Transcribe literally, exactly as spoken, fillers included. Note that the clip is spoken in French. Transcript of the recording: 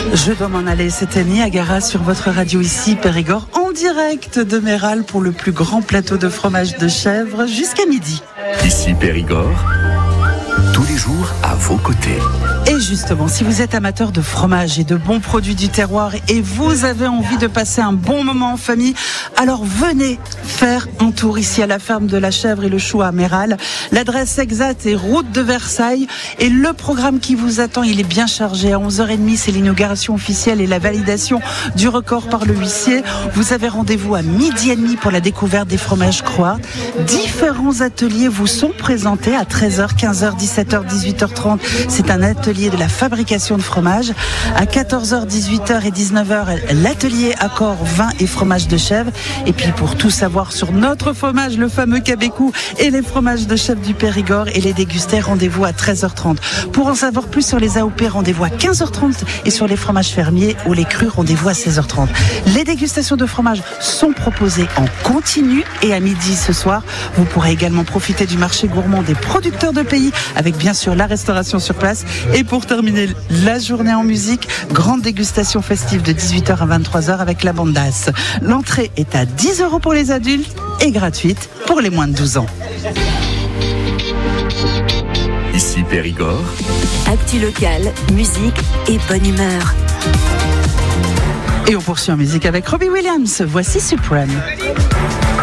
Je dois m'en aller, c'était Niagara sur votre radio ici, Périgord, en direct de Méral pour le plus grand plateau de fromage de chèvre jusqu'à midi. Ici Périgord, tous les jours à vos côtés. Et justement, si vous êtes amateur de fromage et de bons produits du terroir et vous avez envie de passer un bon moment en famille, alors venez faire un tour ici à la ferme de la Chèvre et le Chou à Méral. L'adresse exacte est route de Versailles et le programme qui vous attend, il est bien chargé. À onze heures trente, c'est l'inauguration officielle et la validation du record par le huissier. Vous avez rendez-vous à midi et demi pour la découverte des fromages Croix. Différents ateliers vous sont présentés à treize heures, quinze heures, dix-sept heures, dix-huit heures trente. C'est un atelier de la fabrication de fromage. À quatorze heures, dix-huit heures et dix-neuf heures, l'atelier accord vin et fromage de chèvre. Et puis pour tout savoir sur notre fromage, le fameux Cabécou et les fromages de chèvre du Périgord et les déguster, rendez-vous à treize heures trente. Pour en savoir plus sur les A O P, rendez-vous à quinze heures trente et sur les fromages fermiers ou les crus, rendez-vous à seize heures trente. Les dégustations de fromage sont proposées en continu et à midi ce soir, vous pourrez également profiter du marché gourmand des producteurs de pays avec bien sûr la restauration sur place. Et pour terminer la journée en musique, grande dégustation festive de dix-huit heures à vingt-trois heures avec la bande d'As. L'entrée est à dix euros pour les adultes et gratuite pour les moins de douze ans. Ici Périgord. Actu locale, musique et bonne humeur. Et on poursuit en musique avec Robbie Williams. Voici Supreme.